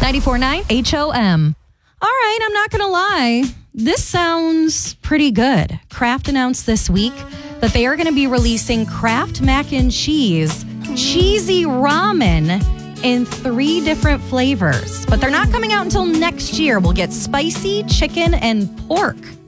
94.9 HOM. All right, I'm not going to lie. This sounds pretty good. Kraft announced this week that they are going to be releasing Kraft mac and cheese, cheesy ramen in 3 different flavors. But they're not coming out until next year. We'll get spicy, chicken, and pork.